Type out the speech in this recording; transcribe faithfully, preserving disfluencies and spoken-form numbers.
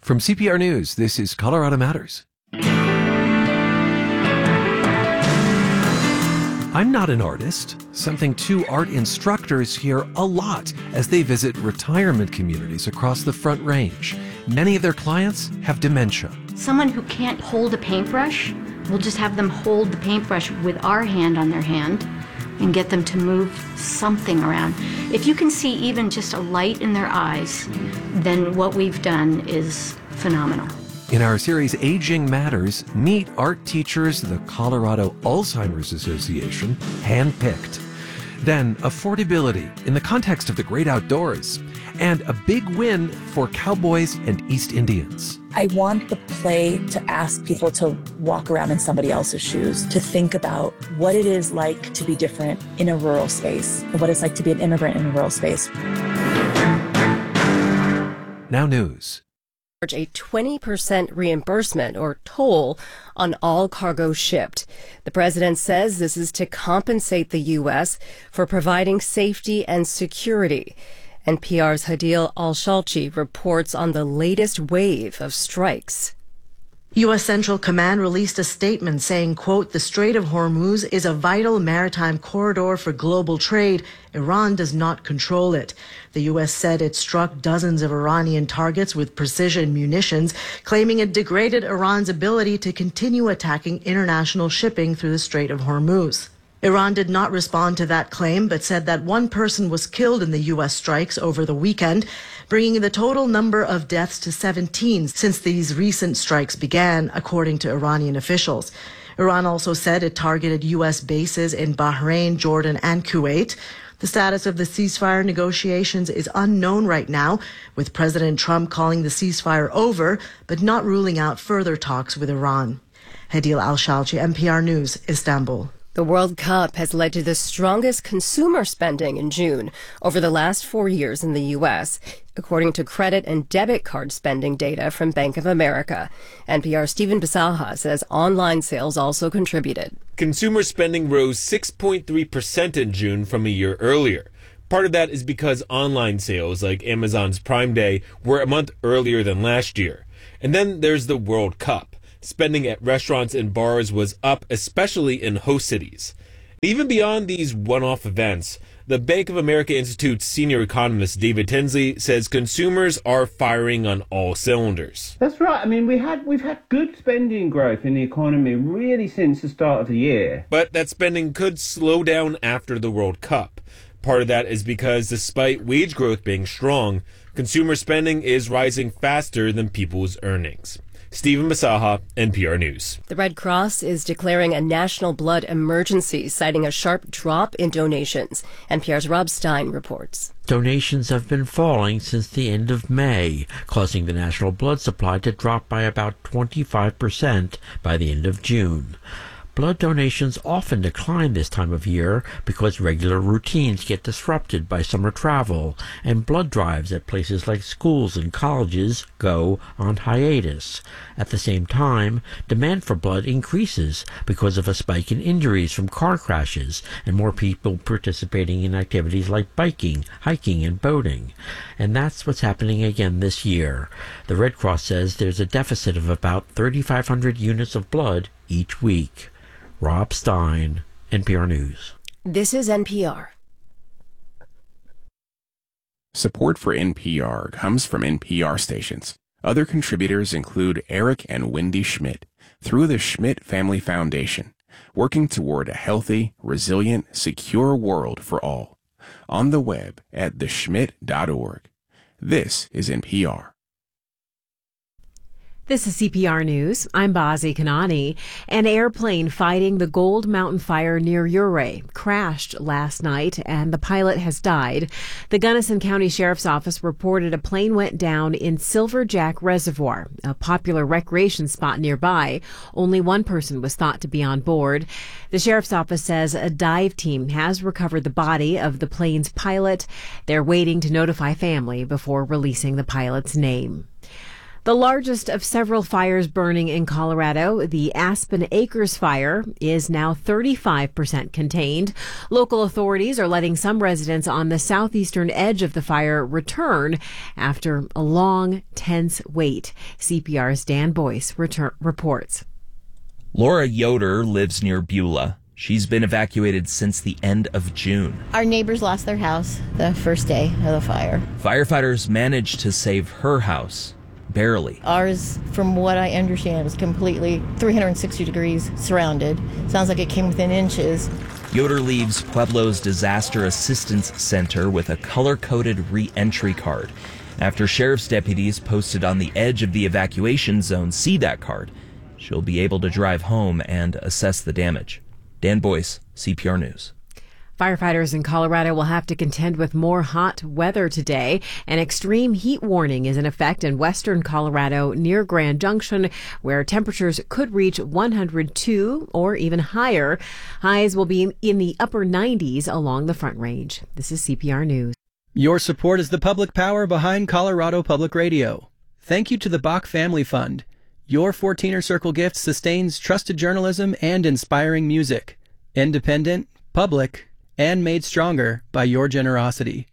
From C P R News, this is Colorado Matters. I'm not an artist, something two art instructors hear a lot as they visit retirement communities across the Front Range. Many of their clients have dementia. Someone who can't hold a paintbrush, we'll just have them hold the paintbrush with our hand on their hand and get them to move something around. If you can see even just a light in their eyes, then what we've done is phenomenal. In our series Aging Matters, meet art teachers the Colorado Alzheimer's Association handpicked. Then affordability in the context of the great outdoors, and a big win for cowboys and East Indians. I want the play to ask people to walk around in somebody else's shoes, to think about what it is like to be different in a rural space, and what it's like to be an immigrant in a rural space. Now news. A twenty percent reimbursement or toll on all cargo shipped. The president says this is to compensate the U S for providing safety and security. N P R's Hadil Al-Shalchi reports on the latest wave of strikes. U S Central Command released a statement saying, quote, "The Strait of Hormuz is a vital maritime corridor for global trade. Iran does not control it." The U S said it struck dozens of Iranian targets with precision munitions, claiming it degraded Iran's ability to continue attacking international shipping through the Strait of Hormuz. Iran did not respond to that claim, but said that one person was killed in the U S strikes over the weekend, bringing the total number of deaths to seventeen since these recent strikes began, according to Iranian officials. Iran also said it targeted U S bases in Bahrain, Jordan, and Kuwait. The status of the ceasefire negotiations is unknown right now, with President Trump calling the ceasefire over, but not ruling out further talks with Iran. Hadil Al-Shalchi, N P R News, Istanbul. The World Cup has led to the strongest consumer spending in June over the last four years in the U S, according to credit and debit card spending data from Bank of America. N P R's Stephen Bisalha says online sales also contributed. Consumer spending rose six point three percent in June from a year earlier. Part of that is because online sales, like Amazon's Prime Day, were a month earlier than last year. And then there's the World Cup. Spending at restaurants and bars was up, especially in host cities. Even beyond these one-off events, the Bank of America Institute's senior economist David Tinsley says consumers are firing on all cylinders. That's right. I mean, we had we've had good spending growth in the economy really since the start of the year. But that spending could slow down after the World Cup. Part of that is because despite wage growth being strong, consumer spending is rising faster than people's earnings. Stephen Bisalha, N P R News. The Red Cross is declaring a national blood emergency, citing a sharp drop in donations. N P R's Rob Stein reports. Donations have been falling since the end of May, causing the national blood supply to drop by about twenty-five percent by the end of June. Blood donations often decline this time of year because regular routines get disrupted by summer travel, and blood drives at places like schools and colleges go on hiatus. At the same time, demand for blood increases because of a spike in injuries from car crashes and more people participating in activities like biking, hiking, and boating. And that's what's happening again this year. The Red Cross says there's a deficit of about thirty-five hundred units of blood each week. Rob Stein, N P R News. This is N P R. Support for N P R comes from N P R stations. Other contributors include Eric and Wendy Schmidt through the Schmidt Family Foundation, working toward a healthy, resilient, secure world for all. On the web at the schmidt dot org. This is N P R. This is C P R News. I'm Bazi Kanani. An airplane fighting the Gold Mountain fire near Ouray crashed last night, and the pilot has died. The Gunnison County Sheriff's Office reported a plane went down in Silver Jack Reservoir, a popular recreation spot nearby. Only one person was thought to be on board. The Sheriff's Office says a dive team has recovered the body of the plane's pilot. They're waiting to notify family before releasing the pilot's name. The largest of several fires burning in Colorado, the Aspen Acres fire, is now thirty-five percent contained. Local authorities are letting some residents on the southeastern edge of the fire return after a long, tense wait. C P R's Dan Boyce retur- reports. Laura Yoder lives near Beulah. She's been evacuated since the end of June. Our neighbors lost their house the first day of the fire. Firefighters managed to save her house. Barely. Ours, from what I understand, was completely three hundred sixty degrees surrounded. Sounds like it came within inches. Yoder leaves Pueblo's Disaster Assistance Center with a color-coded re-entry card. After sheriff's deputies posted on the edge of the evacuation zone see that card, she'll be able to drive home and assess the damage. Dan Boyce, C P R News. Firefighters in Colorado will have to contend with more hot weather today. An extreme heat warning is in effect in western Colorado near Grand Junction, where temperatures could reach one hundred two or even higher. Highs will be in the upper nineties along the Front Range. This is C P R News. Your support is the public power behind Colorado Public Radio. Thank you to the Bach Family Fund. Your fourteener Circle gift sustains trusted journalism and inspiring music. Independent, public, and made stronger by your generosity.